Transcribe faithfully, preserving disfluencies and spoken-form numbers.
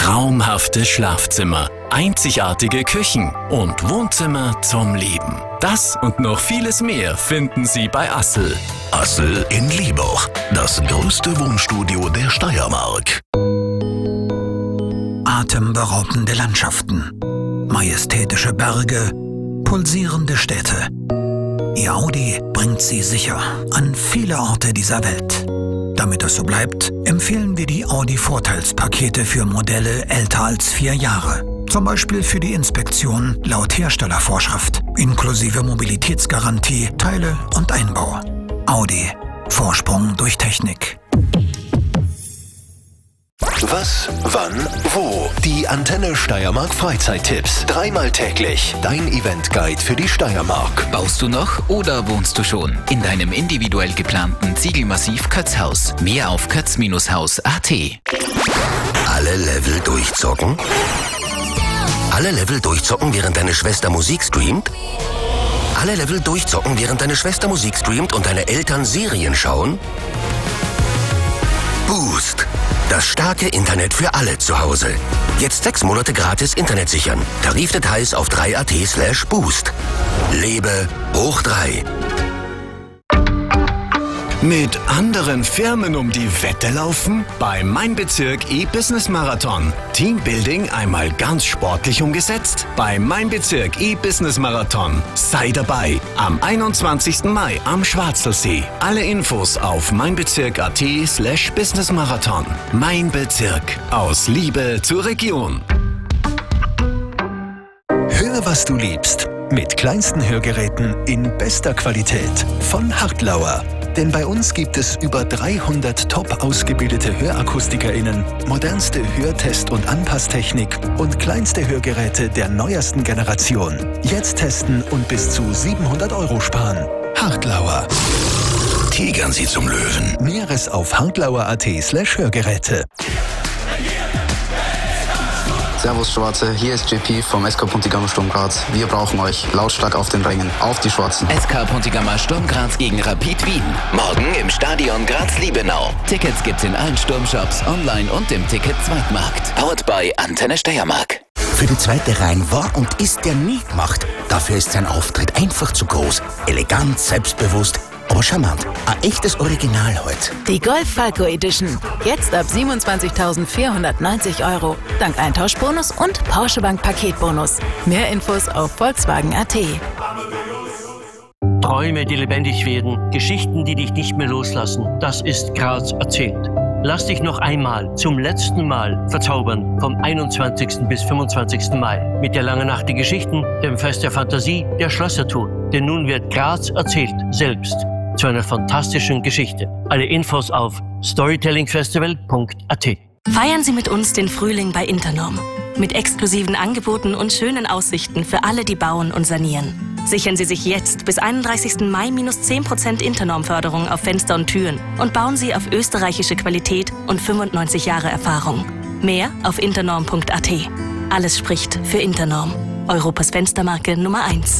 Traumhafte Schlafzimmer, einzigartige Küchen und Wohnzimmer zum Leben. Das und noch vieles mehr finden Sie bei Assel. Assel in Liebach, das größte Wohnstudio der Steiermark. Atemberaubende Landschaften, majestätische Berge, pulsierende Städte. Ihr Audi bringt Sie sicher an viele Orte dieser Welt. Damit es so bleibt, empfehlen wir die Audi-Vorteilspakete für Modelle älter als vier Jahre. Zum Beispiel für die Inspektion laut Herstellervorschrift, inklusive Mobilitätsgarantie, Teile und Einbau. Audi. Vorsprung durch Technik. Was, wann, wo? Die Antenne Steiermark Freizeittipps. Dreimal täglich. Dein Eventguide für die Steiermark. Baust du noch oder wohnst du schon in deinem individuell geplanten Ziegelmassiv Kötzhaus? Mehr auf kötz Haus punkt a t. Alle Level durchzocken? Alle Level durchzocken, während deine Schwester Musik streamt? Alle Level durchzocken, während deine Schwester Musik streamt und deine Eltern Serien schauen? Boost. Das starke Internet für alle zu Hause. Jetzt sechs Monate gratis Internet sichern. Tarifdetails auf drei punkt a t slash boost. Lebe hoch drei. Mit anderen Firmen um die Wette laufen? Bei Mein Bezirk E-Business Marathon. Teambuilding einmal ganz sportlich umgesetzt? Bei Mein Bezirk E-Business Marathon. Sei dabei. Am einundzwanzigsten Mai am Schwarzelsee. Alle Infos auf meinbezirk punkt a t slash businessmarathon. Mein Bezirk. Aus Liebe zur Region. Hör, was du liebst. Mit kleinsten Hörgeräten in bester Qualität von Hartlauer. Denn bei uns gibt es über dreihundert top ausgebildete HörakustikerInnen, modernste Hörtest- und Anpasstechnik und kleinste Hörgeräte der neuesten Generation. Jetzt testen und bis zu siebenhundert Euro sparen. Hartlauer. Tigern Sie zum Löwen. Näheres auf hartlauer punkt a t slash Hörgeräte. Servus Schwarze, hier ist J P vom S K Pontigammer Sturm Graz. Wir brauchen euch lautstark auf den Rängen. Auf die Schwarzen. S K Pontigammer Sturm Graz gegen Rapid Wien. Morgen im Stadion Graz-Liebenau. Tickets gibt's in allen Sturmshops, online und im Ticket-Zweitmarkt. Powered by Antenne Steiermark. Für die zweite Reihe war und ist der nie gemacht. Dafür ist sein Auftritt einfach zu groß. Elegant, selbstbewusst, aber charmant. Ein echtes Original heute. Die Golf Falco Edition. Jetzt ab siebenundzwanzigtausendvierhundertneunzig Euro. Dank Eintauschbonus und Porsche Bank Paketbonus. Mehr Infos auf volkswagen punkt a t. Träume, die lebendig werden. Geschichten, die dich nicht mehr loslassen. Das ist Graz erzählt. Lass dich noch einmal, zum letzten Mal, verzaubern vom einundzwanzigsten bis fünfundzwanzigsten Mai. Mit der Langen Nacht der Geschichten, dem Fest der Fantasie, der Schlössertour. Denn nun wird Graz erzählt, selbst. Zu einer fantastischen Geschichte. Alle Infos auf storytellingfestival punkt a t. Feiern Sie mit uns den Frühling bei Internorm. Mit exklusiven Angeboten und schönen Aussichten für alle, die bauen und sanieren. Sichern Sie sich jetzt bis einunddreißigsten Mai minus zehn Prozent Internorm-Förderung auf Fenster und Türen und bauen Sie auf österreichische Qualität und fünfundneunzig Jahre Erfahrung. Mehr auf internorm punkt a t. Alles spricht für Internorm. Europas Fenstermarke Nummer eins.